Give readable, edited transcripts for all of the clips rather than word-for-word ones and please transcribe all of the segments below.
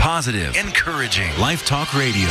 positive, encouraging Life Talk Radio.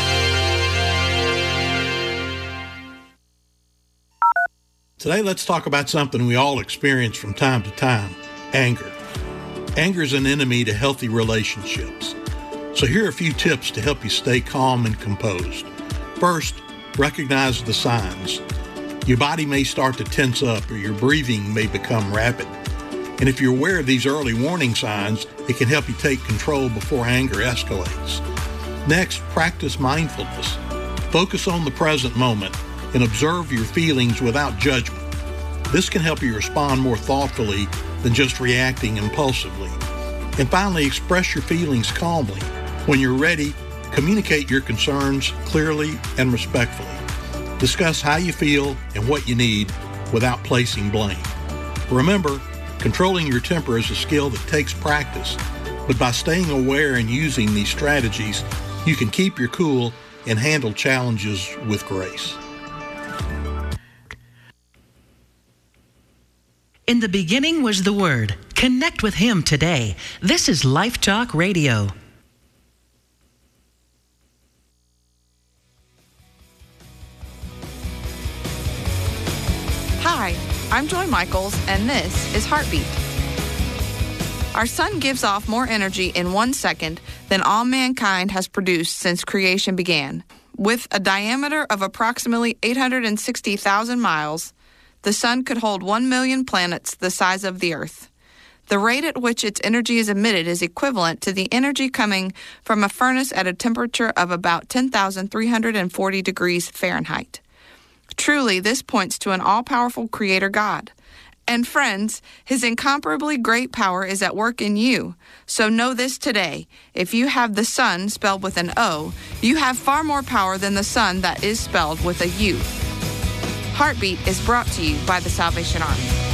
Today, let's talk about something we all experience from time to time: anger. Anger is an enemy to healthy relationships. So here are a few tips to help you stay calm and composed. First, recognize the signs. Your body may start to tense up or your breathing may become rapid. And if you're aware of these early warning signs, it can help you take control before anger escalates. Next, practice mindfulness. Focus on the present moment and observe your feelings without judgment. This can help you respond more thoughtfully than just reacting impulsively. And finally, express your feelings calmly. When you're ready, communicate your concerns clearly and respectfully. Discuss how you feel and what you need without placing blame. Remember, controlling your temper is a skill that takes practice, but by staying aware and using these strategies, you can keep your cool and handle challenges with grace. In the beginning was the Word. Connect with Him today. This is Life Talk Radio. Hi, I'm Joy Michaels, and this is Heartbeat. Our sun gives off more energy in 1 second than all mankind has produced since creation began. With a diameter of approximately 860,000 miles, the sun could hold 1 million planets the size of the Earth. The rate at which its energy is emitted is equivalent to the energy coming from a furnace at a temperature of about 10,340 degrees Fahrenheit. Truly, this points to an all-powerful Creator God. And friends, His incomparably great power is at work in you. So know this today: if you have the sun spelled with an O, you have far more power than the sun that is spelled with a U. Heartbeat is brought to you by the Salvation Army.